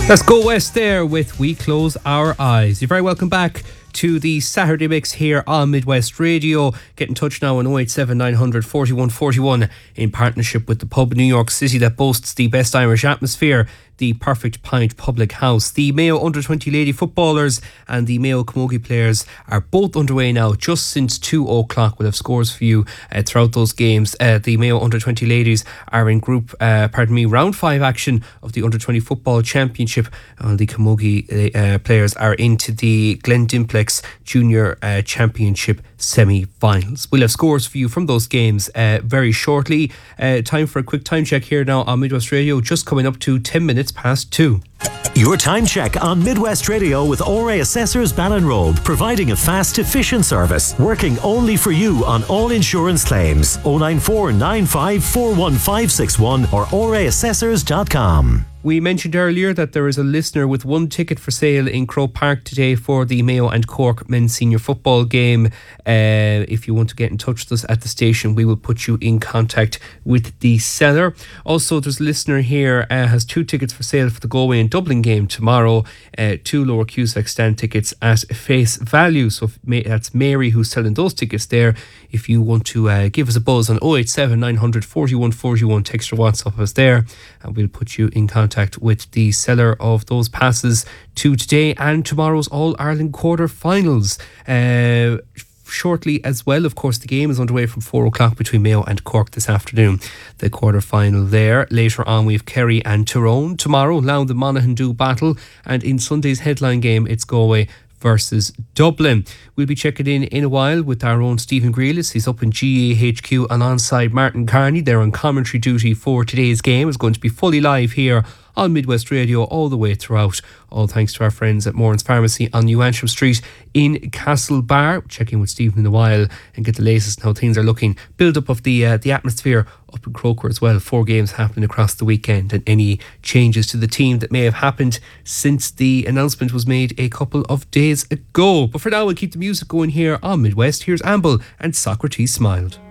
Let's go west there with We Close Our Eyes. You're very welcome back to the Saturday Mix here on Midwest Radio. Get in touch now on 087 900 4141 in partnership with the pub in New York City that boasts the best Irish atmosphere, the Perfect Pint Public House. The Mayo Under-20 lady footballers and the Mayo Camogie players are both underway now, just since 2 o'clock. We'll have scores for you throughout those games. The Mayo Under-20 ladies are in round 5 action of the Under-20 Football Championship. The Camogie players are into the Glendimplex Junior Championship semi-finals. We'll have scores for you from those games very shortly. Time for a quick time check here now on Midwest Radio, just coming up to 10 minutes past 2. Your time check on Midwest Radio with ORA Assessors Ballinrobe, providing a fast, efficient service, working only for you on all insurance claims. 094 95 41561 or oraassessors.com. We mentioned earlier that there is a listener with one ticket for sale in Croke Park today for the Mayo and Cork men's senior football game. If you want to get in touch with us at the station, we will put you in contact with the seller. Also, there's a listener here has 2 tickets for sale for the Galway and Dublin game tomorrow. 2 Lower Cusack stand tickets at face value. So that's Mary who's selling those tickets there. If you want to give us a buzz on 087 900 4141, text or WhatsApp us there, and we'll put you in contact with the seller of those passes to today and tomorrow's All-Ireland quarter-finals. Shortly as well, of course, the game is underway from 4 o'clock between Mayo and Cork this afternoon. The quarter-final there. Later on, we have Kerry and Tyrone. Tomorrow, Louth and Monaghan do battle. And in Sunday's headline game, it's Galway versus Dublin. We'll be checking in a while with our own Stephen Grealis. He's up in GAHQ alongside Martin Carney. They're on commentary duty for today's game. It's going to be fully live here on Midwest Radio all the way throughout. All thanks to our friends at Moran's Pharmacy on New Antrim Street in Castlebar. Check in with Stephen in a while and get the latest on how things are looking. Build up of the atmosphere up in Croker as well. 4 games happening across the weekend, and any changes to the team that may have happened since the announcement was made a couple of days ago. But for now, we'll keep the music going here on Midwest. Here's Amble and Socrates Smiled.